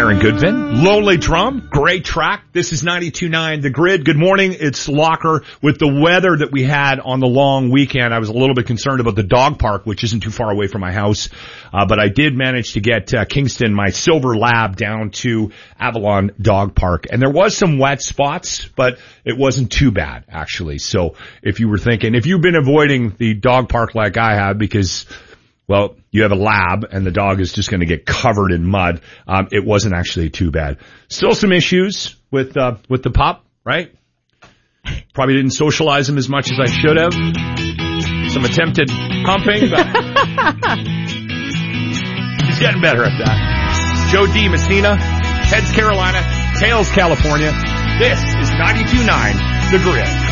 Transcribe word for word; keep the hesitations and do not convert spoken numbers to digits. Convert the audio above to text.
Aaron Goodvin. Lonely Drum, great track. This is ninety-two point nine The Grid. Good morning. It's Locker. With the weather that we had on the long weekend, I was a little bit concerned about the dog park, which isn't too far away from my house. Uh, but I did manage to get uh, Kingston, my silver lab, down to Avalon Dog Park. And there was some wet spots, but it wasn't too bad, actually. So if you were thinking, if you've been avoiding the dog park like I have because, well, you have a lab and the dog is just going to get covered in mud, um, it wasn't actually too bad. Still some issues with uh, with the pup, right? Probably didn't socialize him as much as I should have. Some attempted humping, but he's getting better at that. Joe D. Messina, Heads Carolina, Tails California. This is ninety-two point nine The Grid.